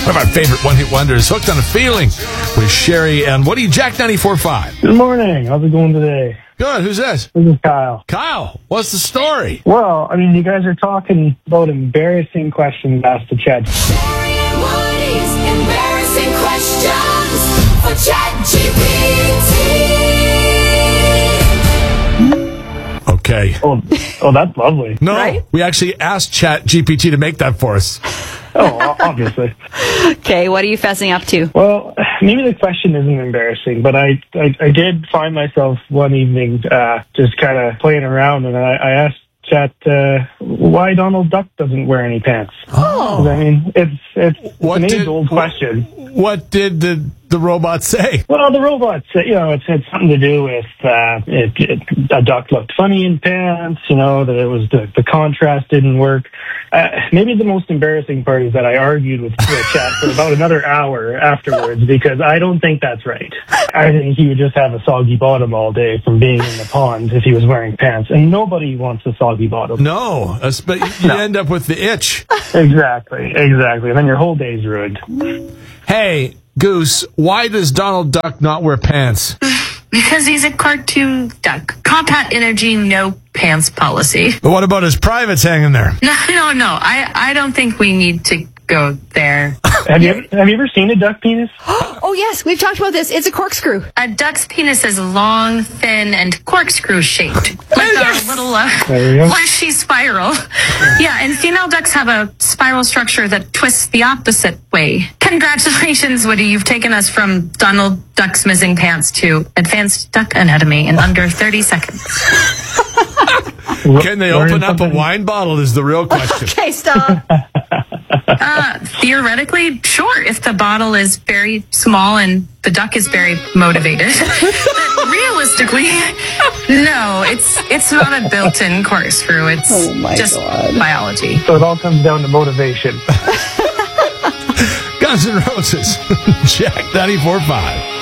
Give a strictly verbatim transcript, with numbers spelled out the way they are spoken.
One of our favorite one-hit wonders, Hooked on a Feeling, with Sherry and Woody. Jack ninety-four point five. Good morning. How's it going today? Good. Who's this? This is Kyle. Kyle, what's the story? Well, I mean, you guys are talking about embarrassing questions asked to Chat. Sherry and Woody's embarrassing questions for ChatGPT. Okay. Oh, oh, that's lovely. No, Right? we actually asked ChatGPT to make that for us. Oh, obviously. Okay, what are you fessing up to? Well, maybe the question isn't embarrassing, but I, I, I did find myself one evening uh, just kind of playing around, and I, I asked Chat uh, why Donald Duck doesn't wear any pants. Oh. I mean, it's it's, What it's an did- age-old question. What did the, the robot say? Well, the robot, uh, you know, it had something to do with uh, it, it, a duck looked funny in pants, you know, that it was the, the contrast didn't work. Uh, maybe the most embarrassing part is that I argued with the Chat for about another hour afterwards because I don't think that's right. I think he would just have a soggy bottom all day from being in the pond if he was wearing pants, and nobody wants a soggy bottom. No, that's- but you No. end up with the itch. Exactly, exactly. And then your whole day's ruined. Hey, Goose, why does Donald Duck not wear pants? Because he's a cartoon duck. Compat Energy, no pants policy. But what about his privates hanging there? No, no, no. I, I don't think we need to go there. Have you ever, have you ever seen a duck penis? Oh, yes, we've talked about this. It's a corkscrew. A duck's penis is long, thin, and corkscrew shaped. Like Yes! a little uh, There you go. fleshy spiral. Yeah, and female ducks have a spiral structure that twists the opposite way. Congratulations, Woody. You've taken us from Donald Duck's missing pants to advanced duck anatomy in under thirty seconds. Can they Learn open up a something? wine bottle is the real question. Okay, stop. Uh, theoretically, sure, if the bottle is very small and the duck is very motivated. But realistically, no, it's it's not a built-in corkscrew. It's Oh my just God. biology. So it all comes down to motivation. Guns N' Roses, Jack ninety-four point five.